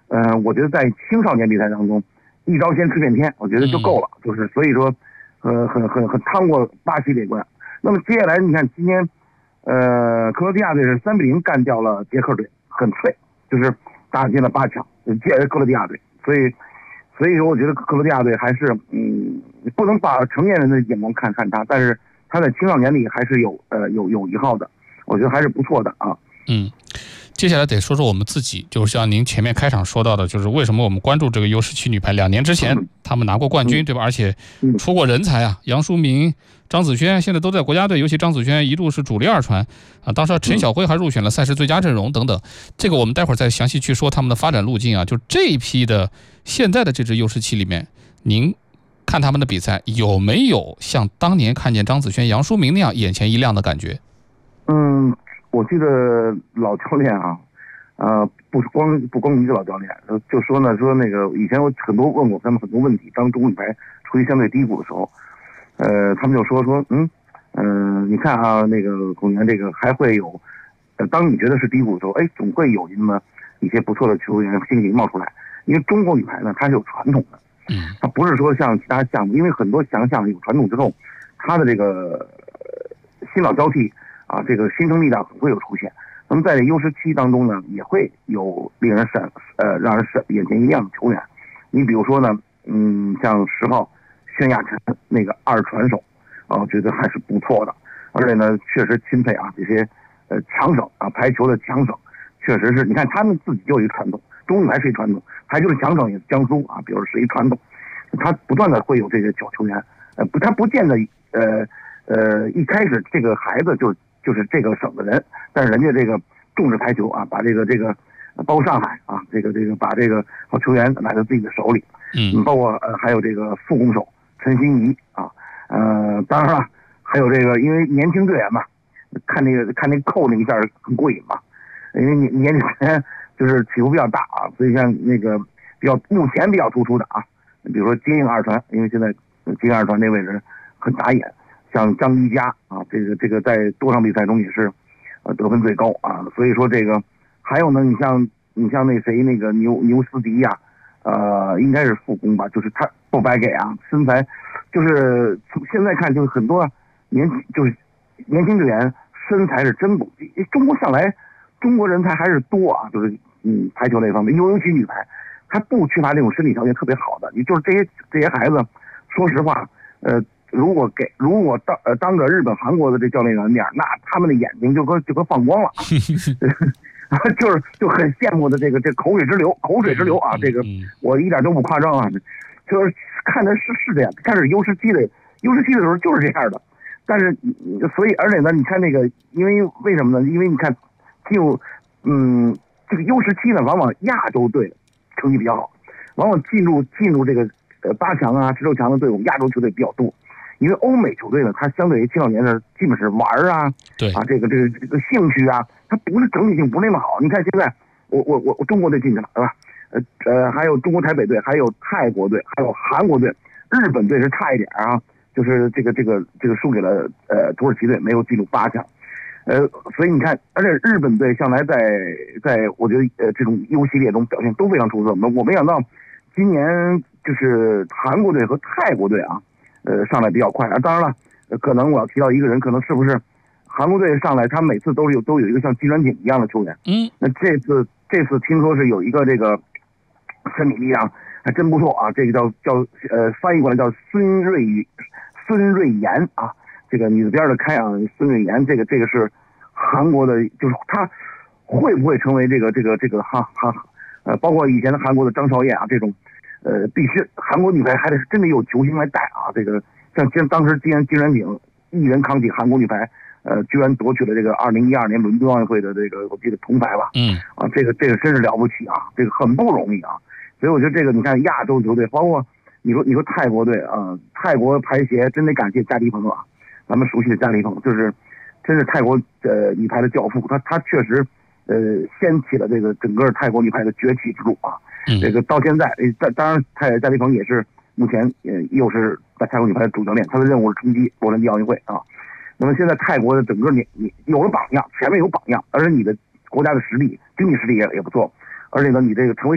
我觉得在青少年比赛当中，一招先吃遍天，我觉得就够了。就是所以说，很趟过巴西这关。那么接下来你看今天，克罗地亚队是3-0干掉了捷克队，很脆，就是打进了8强，克罗地亚队。所以说我觉得克罗地亚队还是不能把成年人的眼光看他，但是他在青少年里还是有一号的，我觉得还是不错的啊。 接下来得说说我们自己，就是像您前面开场说到的，就是为什么我们关注这个 U17女排，2年之前他们拿过冠军，对吧？而且出过人才啊，杨淑明、张子萱现在都在国家队，尤其张子萱一度是主力2传啊，当时陈晓辉还入选了赛事最佳阵容等等。这个我们待会儿再详细去说他们的发展路径啊。就这一批的现在的这支 U17里面，您看他们的比赛有没有像当年看见张子萱、杨淑明那样眼前一亮的感觉？ 我记得老教练啊，不光一个老教练，就说呢，说那个以前有很多问过他们很多问题，当中国女排处于相对低谷的时候，他们就说，你看啊，那个孔岩这个还会有，当你觉得是低谷的时候，总会有那么一些不错的球员兴起冒出来，因为中国女排呢，它是有传统的，它不是说像其他项目，因为很多项有传统之后，它的这个新老交替。这个新生力量总会有出现。那么在U17当中呢，也会有令人让人眼前一亮的球员。你比如说呢，像10号宣亚晨那个2传手，我觉得还是不错的。而且呢，确实钦佩啊这些强省啊，排球的强省，确实是你看他们自己就有一传统，中国女排是一传统，排球的强省也是江苏啊，比如是一传统，他不断的会有这个小球员，他不见得一开始这个孩子就是这个省的人，但是人家这个重视排球啊，把这个包括上海啊，这个把这个好球员拿在自己的手里，包括还有这个副攻手陈欣怡啊，当然了，还有这个因为年轻队员嘛，看那扣那一下很过瘾嘛，因为年轻人就是起伏比较大啊，所以像那个目前比较突出的啊，比如说接应2传，因为现在接应2传那位置很打眼。像张一佳啊，这个在多场比赛中也是得分最高啊，所以说这个还有呢，你像那谁那个牛斯迪呀，应该是副攻吧，就是他不白给啊，身材就是从现在看就是很多年轻队员身材是真不济，中国向来中国人才还是多啊，就是排球那方面，尤其女排，他不缺乏这种身体条件特别好的，也就是这些孩子，说实话，如果当着日本、韩国的这教练员面，那他们的眼睛就跟放光了，就很羡慕的这口水之流啊！这个我一点都不夸张啊，就是看的是这样，但是 U17的时候就是这样的，但是所以而且呢，你看那个，因为什么呢？因为你看这个 U17呢，往往亚洲队成绩比较好，往往进入这个8强啊、16强的队伍，亚洲球队比较多。因为欧美球队呢，它相对于青少年的基本是玩啊， 对啊， 这个兴趣啊，它不是整体性不那么好。你看现在我中国队进去了，对吧？还有中国台北队，还有泰国队，还有韩国队，日本队是差一点啊，就是这个输给了土耳其队，没有进入8强。所以你看，而且日本队向来在我觉得这种 U 系列中表现都非常出色。我没想到今年就是韩国队和泰国队啊。上来比较快啊，当然了，可能我要提到一个人，可能是不是韩国队上来，他每次都有一个像金软景一样的球员。那这次听说是有一个这个身体力量还真不错啊，这个叫翻译过来叫孙瑞妍啊，这个女字边的开啊，孙瑞妍，这个是韩国的，就是他会不会成为这个包括以前的韩国的张绍燕啊这种。必须韩国女排还得是真的有球星来带啊！这个像当时金软景一人扛起韩国女排，居然夺取了这个2012年伦敦奥运会的这个我记得铜牌吧。这个真是了不起啊！这个很不容易啊！所以我觉得这个你看亚洲球队，包括你说泰国队啊，泰国排协真得感谢加迪鹏啊，咱们熟悉的加迪鹏，就是真是泰国女排的教父，他确实掀起了这个整个泰国女排的崛起之路啊。这个到现在，当然加迪鹏也是目前又是在泰国女排的主教练，他的任务是冲击洛杉矶奥运会啊。那么现在泰国的整个你有了榜样，前面有榜样，而且你的国家的实力、经济实力也不错，而且呢，你这个成为